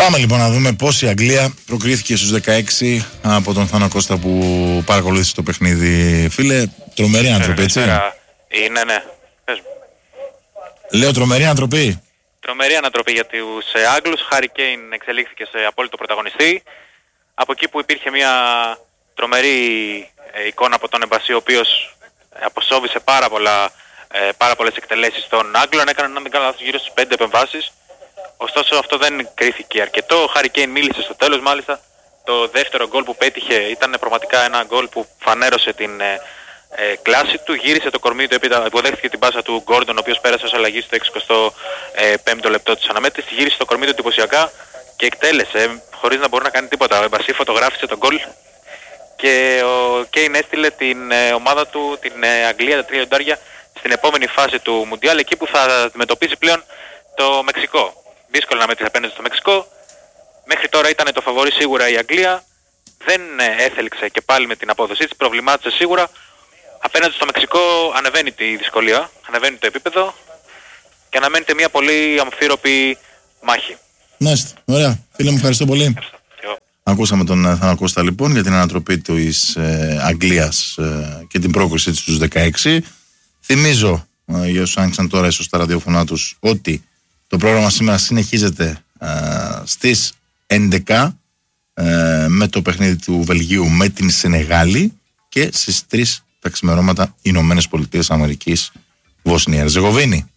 Πάμε λοιπόν να δούμε πώς η Αγγλία προκρίθηκε στους 16 από τον Θάνο Κώστα που παρακολούθησε το παιχνίδι. Φίλε, τρομερή άνθρωποι, έτσι. Είναι, ναι. Λέω τρομερή ανατροπή. Τρομερή ανατροπή για τους Άγγλους. Χάρι Κέιν εξελίχθηκε σε απόλυτο πρωταγωνιστή. Από εκεί που υπήρχε μια τρομερή εικόνα από τον Εμπασί, ο οποίος αποσόβησε πάρα πολλές εκτελέσεις των Άγγλων. Έκανε, να μην κάνω λάθος, γύρω στις 5 επεμβάσεις. Ωστόσο αυτό δεν κρίθηκε αρκετό. Ο Χάρι Κέιν μίλησε στο τέλος, μάλιστα. Το δεύτερο γκολ που πέτυχε ήταν πραγματικά ένα γκολ που φανέρωσε την κλάση του. Γύρισε το κορμί του, υποδέχθηκε την πάσα του Γκόρντον, ο οποίος πέρασε ως αλλαγή στο 65ο λεπτό της αναμέτρησης. Γύρισε το κορμί του εντυπωσιακά και εκτέλεσε χωρίς να μπορεί να κάνει τίποτα. Ο Εμπασί φωτογράφησε τον γκολ και ο Κέιν έστειλε την ομάδα του, την Αγγλία, τα 3 λιοντάρια, στην επόμενη φάση του Μουντιάλ, εκεί που θα αντιμετωπίσει πλέον το Μεξικό. Δύσκολο να μετρήσει απέναντι στο Μεξικό. Μέχρι τώρα ήταν το φαβορί σίγουρα η Αγγλία. Δεν έθελξε και πάλι με την απόδοσή της, προβλημάτισε σίγουρα. Απέναντι στο Μεξικό ανεβαίνει τη δυσκολία, ανεβαίνει το επίπεδο και αναμένεται μια πολύ αμφίροπη μάχη. Μάλιστα, ωραία. Φίλε μου, ευχαριστώ πολύ. Ακούσαμε τον Θάνο Κώστα λοιπόν για την ανατροπή της Αγγλίας και την πρόκριση της στους 16. Θυμίζω για όσους άνοιξαν τώρα ίσως τα ραδιοφωνά τους ότι το πρόγραμμα σήμερα συνεχίζεται στις 11 με το παιχνίδι του Βελγίου με την Σενεγάλη και στις 3 τα ξημερώματα Ηνωμένες Πολιτείες Αμερικής, Βοσνία Ερζεγοβίνη.